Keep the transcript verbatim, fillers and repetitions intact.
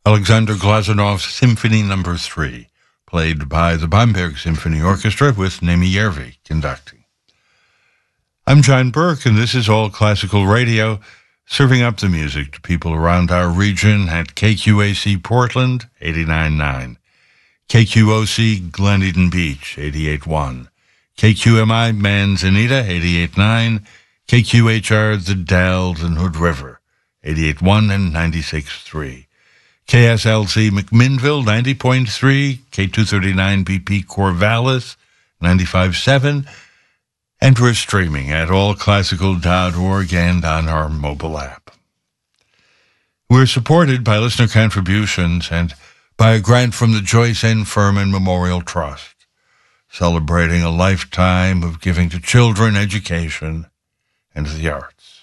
Alexander Glazanov's Symphony Number three, played by the Bamberg Symphony Orchestra with Nemi Järvi conducting. I'm John Burke, and this is All Classical Radio, serving up the music to people around our region at K Q A C Portland, eighty-nine point nine, K Q O C Glen Eden Beach, eighty-eight point one, K Q M I Manzanita, eighty-eight point nine, K Q H R The Dalles and Hood River, eighty-eight point one and ninety-six point three, K S L C McMinnville, ninety point three, K two thirty-nine B P Corvallis, ninety-five point seven, and we're streaming at all classical dot org and on our mobile app. We're supported by listener contributions and by a grant from the Joyce N. Furman Memorial Trust, celebrating a lifetime of giving to children education and the arts.